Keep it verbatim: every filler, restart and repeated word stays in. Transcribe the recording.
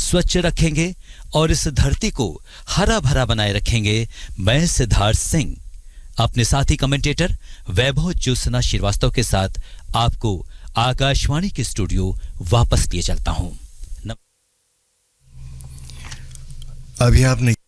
स्वच्छ रखेंगे और इस धरती को हरा भरा बनाए रखेंगे। मैं सिद्धार्थ सिंह अपने साथी कमेंटेटर वैभव ज्योत्सना श्रीवास्तव के साथ आपको आकाशवाणी के स्टूडियो वापस लिए चलता हूं। अभी आपने